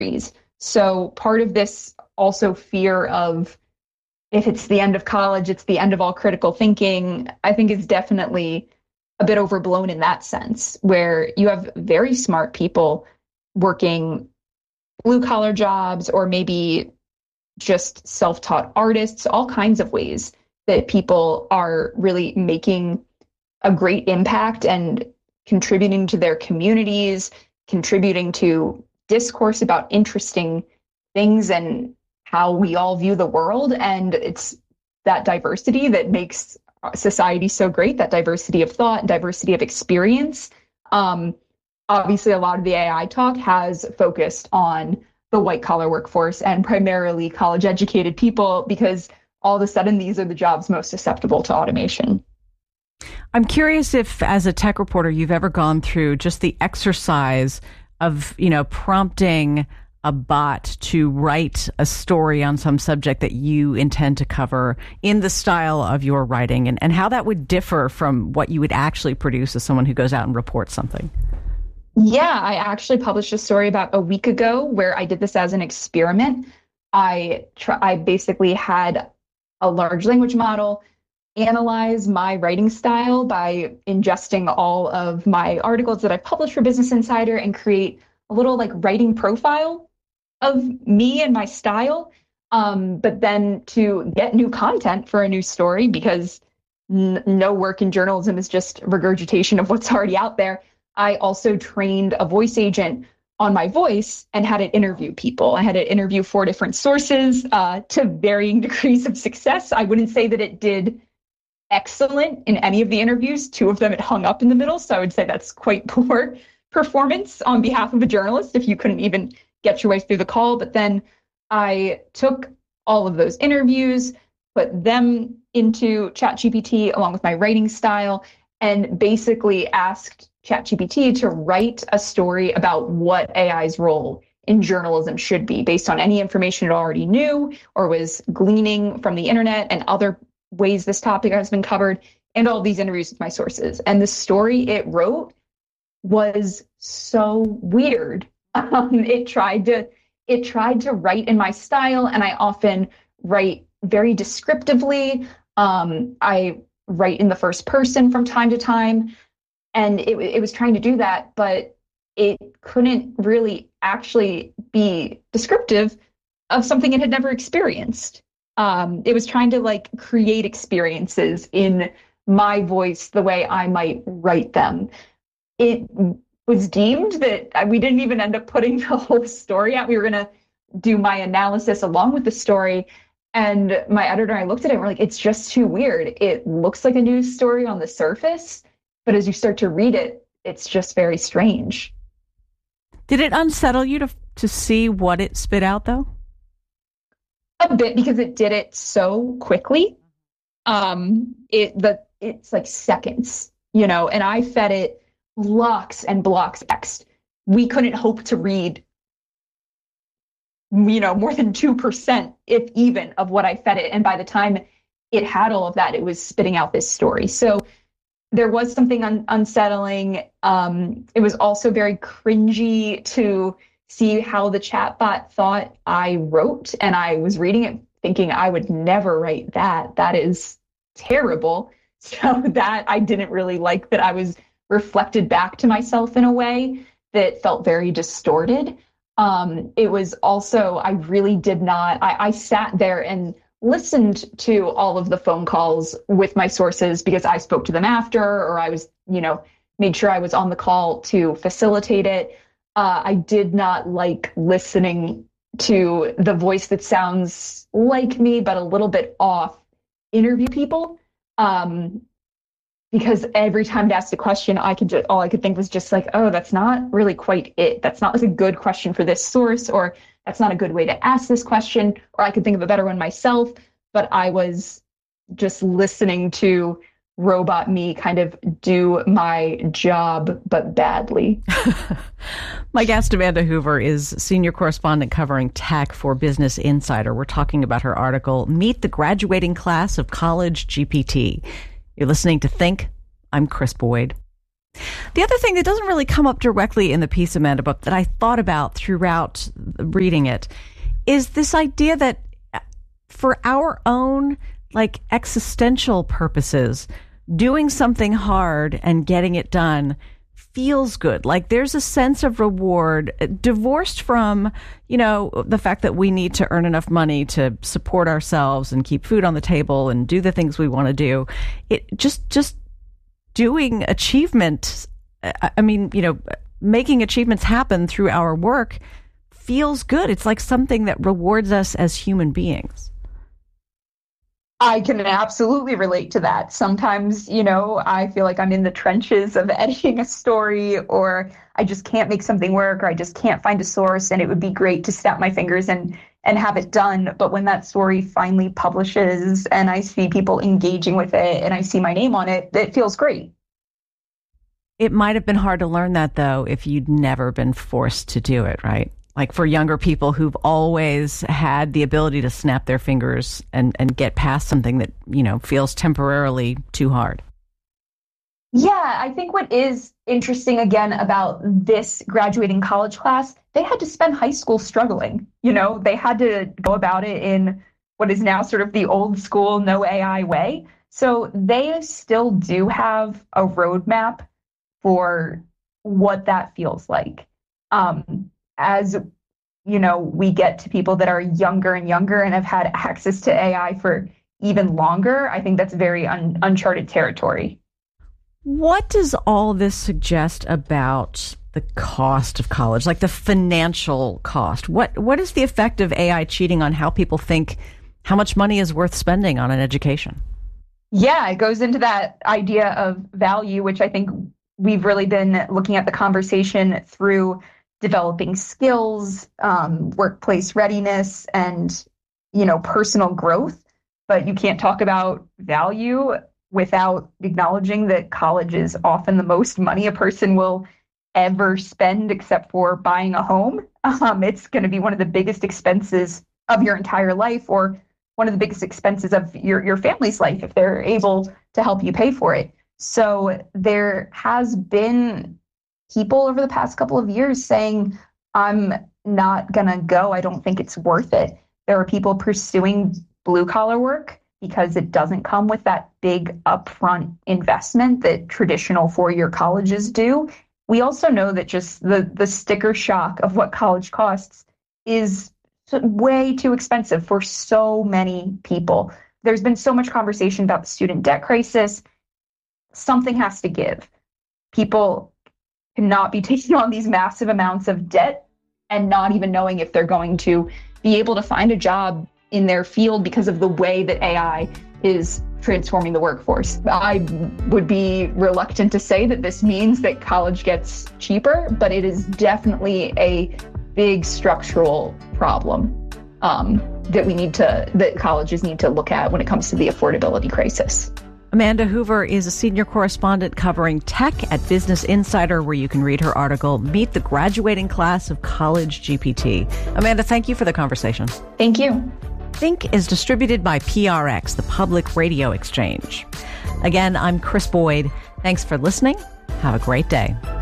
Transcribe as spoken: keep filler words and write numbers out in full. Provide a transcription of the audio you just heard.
So part of this also fear of if it's the end of college, it's the end of all critical thinking, I think is definitely a bit overblown in that sense, where you have very smart people working blue collar jobs or maybe just self-taught artists, all kinds of ways that people are really making a great impact and contributing to their communities, contributing to discourse about interesting things and how we all view the world. And it's that diversity that makes society so great, that diversity of thought, diversity of experience. Um, obviously, a lot of the A I talk has focused on the white collar workforce and primarily college educated people, because all of a sudden these are the jobs most susceptible to automation. I'm curious if, as a tech reporter, you've ever gone through just the exercise of, you know, prompting a bot to write a story on some subject that you intend to cover in the style of your writing, and, and how that would differ from what you would actually produce as someone who goes out and reports something. Yeah, I actually published a story about a week ago where I did this as an experiment. I tr- I basically had a large language model analyze my writing style by ingesting all of my articles that I published for Business Insider and create a little like writing profile of me and my style. Um, but then to get new content for a new story, because n- no work in journalism is just regurgitation of what's already out there, I also trained a voice agent on my voice and had it interview people. I had it interview four different sources uh, to varying degrees of success. I wouldn't say that it did excellent in any of the interviews. Two of them it hung up in the middle. So I would say that's quite poor performance on behalf of a journalist if you couldn't even get your way through the call. But then I took all of those interviews, put them into ChatGPT along with my writing style, and basically asked ChatGPT to write a story about what A I's role in journalism should be based on any information it already knew or was gleaning from the internet and other ways this topic has been covered, and all these interviews with my sources. And the story it wrote was so weird. Um, it tried to it tried to write in my style, and I often write very descriptively. Um, I write in the first person from time to time, and it, it was trying to do that, but it couldn't really actually be descriptive of something it had never experienced. Um, it was trying to like create experiences in my voice the way I might write them. It was deemed that we didn't even end up putting the whole story out. We were going to do my analysis along with the story. And my editor and I looked at it and we're like, it's just too weird. It looks like a news story on the surface, but as you start to read it, it's just very strange. Did it unsettle you to to see what it spit out, though? A bit, because it did it so quickly. Um, it the it's like seconds, you know, and I fed it blocks and blocks of text. We couldn't hope to read, you know, more than two percent, if even, of what I fed it. And by the time it had all of that, it was spitting out this story. So there was something un- unsettling. Um, it was also very cringy to see how the chatbot thought I wrote. And I was reading it thinking I would never write that. That is terrible. So that I didn't really like, that I was reflected back to myself in a way that felt very distorted. Um, it was also, I really did not, I, I sat there and listened to all of the phone calls with my sources because I spoke to them after, or I was, you know, made sure I was on the call to facilitate it. Uh, I did not like listening to the voice that sounds like me, but a little bit off, interview people. Um, because every time to ask a question, I could just, all I could think was just like, oh, that's not really quite it. That's not like a good question for this source, or that's not a good way to ask this question, or I could think of a better one myself. But I was just listening to robot me kind of do my job, but badly. My guest, Amanda Hoover, is senior correspondent covering tech for Business Insider. We're talking about her article, Meet the Graduating Class of College G P T. You're listening to Think. I'm Chris Boyd. The other thing that doesn't really come up directly in the piece, Amanda, but that I thought about throughout reading it is this idea that for our own like existential purposes, doing something hard and getting it done feels good. Like there's a sense of reward divorced from, you know, the fact that we need to earn enough money to support ourselves and keep food on the table and do the things we want to do. It just, just doing achievement. I mean, you know, making achievements happen through our work feels good. It's like something that rewards us as human beings. I can absolutely relate to that. Sometimes, you know, I feel like I'm in the trenches of editing a story, or I just can't make something work, or I just can't find a source, and it would be great to snap my fingers and and have it done. But when that story finally publishes and I see people engaging with it and I see my name on it, it feels great. It might have been hard to learn that, though, if you'd never been forced to do it, right? Like for younger people who've always had the ability to snap their fingers and, and get past something that, you know, feels temporarily too hard. Yeah, I think what is interesting again about this graduating college class, they had to spend high school struggling. You know, they had to go about it in what is now sort of the old school no A I way. So they still do have a roadmap for what that feels like. Um, as you know, we get to people that are younger and younger and have had access to A I for even longer, I think that's very un- uncharted territory. What does all this suggest about the cost of college, like the financial cost? What what is the effect of A I cheating on how people think how much money is worth spending on an education? Yeah, it goes into that idea of value, which I think we've really been looking at the conversation through developing skills, um, workplace readiness, and, you know, personal growth. But you can't talk about value without acknowledging that college is often the most money a person will ever spend, except for buying a home. Um, it's going to be one of the biggest expenses of your entire life, or one of the biggest expenses of your, your family's life if they're able to help you pay for it. So there has been people over the past couple of years saying, I'm not going to go. I don't think it's worth it. There are people pursuing blue collar work because it doesn't come with that big upfront investment that traditional four-year colleges do. We also know that just the, the sticker shock of what college costs is way too expensive for so many people. There's been so much conversation about the student debt crisis. Something has to give. People cannot be taking on these massive amounts of debt and not even knowing if they're going to be able to find a job in their field because of the way that A I is transforming the workforce. I would be reluctant to say that this means that college gets cheaper, but it is definitely a big structural problem um, that we need to, that colleges need to look at when it comes to the affordability crisis. Amanda Hoover is a senior correspondent covering tech at Business Insider, where you can read her article, Meet the Graduating Class of College G P T. Amanda, thank you for the conversation. Thank you. Think is distributed by P R X, the Public Radio Exchange. Again, I'm Chris Boyd. Thanks for listening. Have a great day.